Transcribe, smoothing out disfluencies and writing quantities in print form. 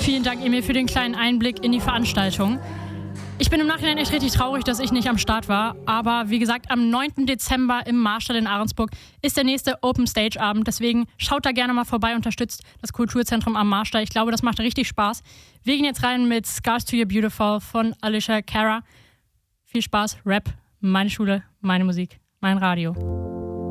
Vielen Dank, Emil, für den kleinen Einblick in die Veranstaltung. Ich bin im Nachhinein echt richtig traurig, dass ich nicht am Start war. Aber wie gesagt, am 9. Dezember im Marstall in Ahrensburg ist der nächste Open Stage Abend. Deswegen schaut da gerne mal vorbei, unterstützt das Kulturzentrum am Marstall. Ich glaube, das macht richtig Spaß. Wir gehen jetzt rein mit Scars to Your Beautiful von Alicia Cara. Viel Spaß, Rap, meine Schule, meine Musik, mein Radio.